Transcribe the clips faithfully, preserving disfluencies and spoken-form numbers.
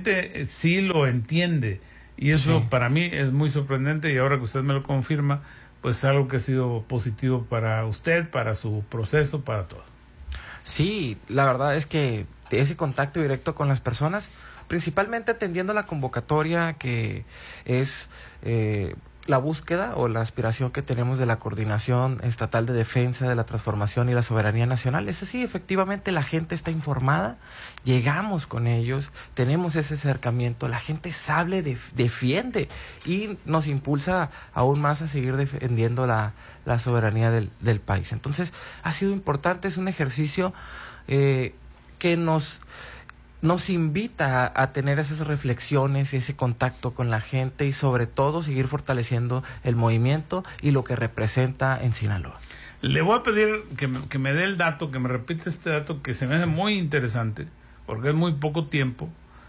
gente eh, sí lo entiende, y eso Sí. para mí es muy sorprendente, y ahora que usted me lo confirma, pues es algo que ha sido positivo para usted, para su proceso, para todo. Sí, la verdad es que ese contacto directo con las personas, principalmente atendiendo la convocatoria que es eh, la búsqueda o la aspiración que tenemos de la Coordinación Estatal de Defensa de la Transformación y la Soberanía Nacional. Es así, efectivamente la gente está informada, llegamos con ellos, tenemos ese acercamiento, la gente sabe, def- defiende y nos impulsa aún más a seguir defendiendo la, la soberanía del, del país. Entonces, ha sido importante, es un ejercicio eh, que nos... nos invita a, a tener esas reflexiones y ese contacto con la gente y sobre todo seguir fortaleciendo el movimiento y lo que representa en Sinaloa. Le voy a pedir que me, que me dé el dato, que me repita este dato que se me hace muy interesante, porque es muy poco tiempo,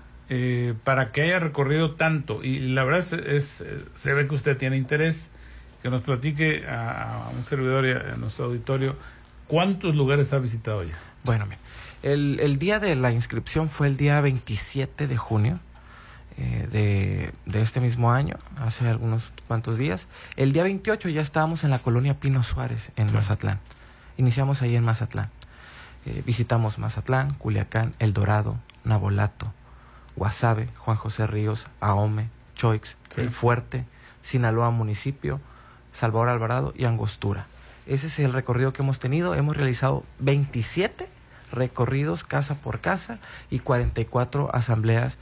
eh, para que haya recorrido tanto. Y la verdad es, es, se ve que usted tiene interés, que nos platique a, a un servidor y a, a nuestro auditorio cuántos lugares ha visitado ya. Bueno, bien. El, el día de la inscripción fue el día veintisiete de junio eh, de, de este mismo año, hace algunos cuantos días. El día veintiocho ya estábamos en la colonia Pino Suárez, en Claro. Mazatlán. Iniciamos ahí en Mazatlán. Eh, visitamos Mazatlán, Culiacán, El Dorado, Nabolato, Guasave, Juan José Ríos, Ahome, Choix, Sí. El Fuerte, Sinaloa Municipio, Salvador Alvarado y Angostura. Ese es el recorrido que hemos tenido. Hemos realizado veintisiete recorridos casa por casa y cuarenta y cuatro asambleas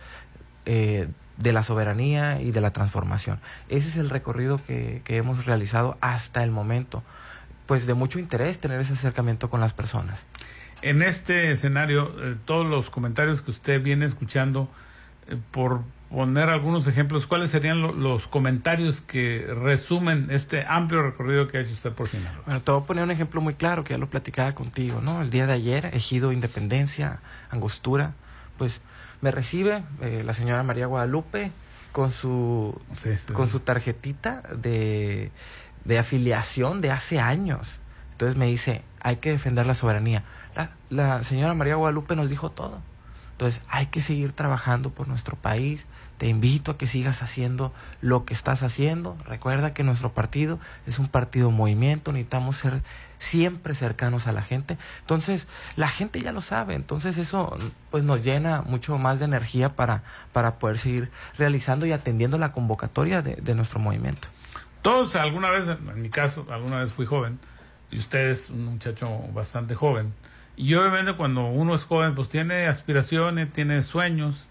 eh, de la soberanía y de la transformación. Ese es el recorrido que, que hemos realizado hasta el momento. Pues de mucho interés tener ese acercamiento con las personas. En este escenario, eh, todos los comentarios que usted viene escuchando, eh, por poner algunos ejemplos, ¿cuáles serían lo, los comentarios que resumen este amplio recorrido que ha hecho usted por Sinaloa? Bueno, te voy a poner un ejemplo muy claro que ya lo platicaba contigo, ¿no? El día de ayer, Ejido Independencia, Angostura, pues me recibe eh, la señora María Guadalupe con su, Sí, sí, con sí. su tarjetita de, de afiliación de hace años. Entonces me dice, hay que defender la soberanía. La, la señora María Guadalupe nos dijo todo. Entonces hay que seguir trabajando por nuestro país. Te invito a que sigas haciendo lo que estás haciendo. Recuerda que nuestro partido es un partido movimiento, necesitamos ser siempre cercanos a la gente. Entonces la gente ya lo sabe, entonces eso pues nos llena mucho más de energía para, para poder seguir realizando y atendiendo la convocatoria de, de nuestro movimiento. Todos alguna vez, en mi caso, alguna vez fui joven, y usted es un muchacho bastante joven. Y obviamente cuando uno es joven, pues tiene aspiraciones, tiene sueños.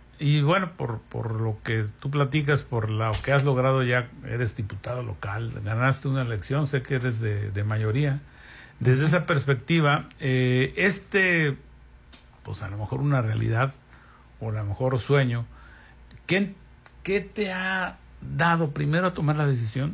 Y bueno, por, por lo que tú platicas, por lo que has logrado ya, eres diputado local, ganaste una elección, sé que eres de, de mayoría. Desde esa perspectiva, eh, este, pues a lo mejor una realidad, o a lo mejor sueño, ¿qué, qué te ha dado primero a tomar la decisión?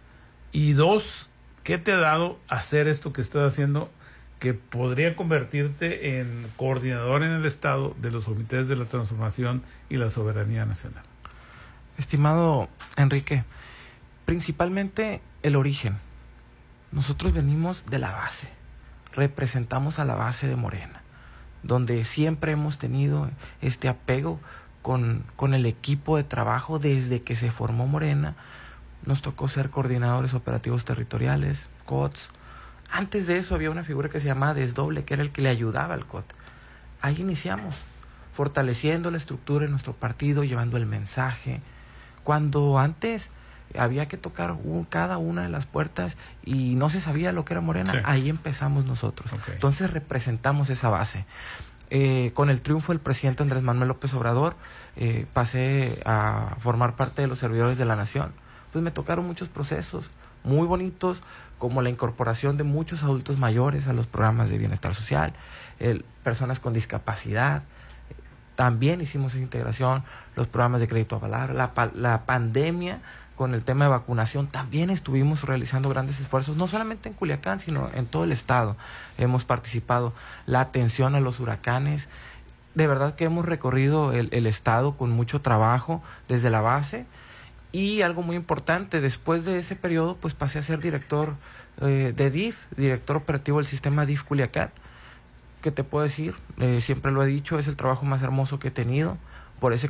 Y dos, ¿qué te ha dado hacer esto que estás haciendo, que podría convertirte en coordinador en el Estado de los comités de la transformación y la soberanía nacional? Estimado Enrique, principalmente el origen. Nosotros venimos de la base, representamos a la base de Morena, donde siempre hemos tenido este apego con, con el equipo de trabajo desde que se formó Morena. Nos tocó ser coordinadores operativos territoriales, C O Ts. Antes de eso había una figura que se llamaba Desdoble, que era el que le ayudaba al C O T. Ahí iniciamos, fortaleciendo la estructura de nuestro partido, llevando el mensaje. Cuando antes había que tocar un, cada una de las puertas y no se sabía lo que era Morena, sí. Ahí empezamos nosotros. Okay. Entonces representamos esa base. Eh, con el triunfo del presidente Andrés Manuel López Obrador, eh, pasé a formar parte de los servidores de la nación. Pues me tocaron muchos procesos muy bonitos, como la incorporación de muchos adultos mayores a los programas de bienestar social, el, personas con discapacidad. También hicimos esa integración, los programas de crédito avalar, la, la pandemia con el tema de vacunación, también estuvimos realizando grandes esfuerzos, no solamente en Culiacán, sino en todo el estado. Hemos participado, la atención a los huracanes, de verdad que hemos recorrido el, el estado con mucho trabajo desde la base. Y algo muy importante, después de ese periodo, pues pasé a ser director eh, de D I F, director operativo del sistema D I F Culiacán. ¿Qué te puedo decir? Eh, siempre lo he dicho, es el trabajo más hermoso que he tenido, por ese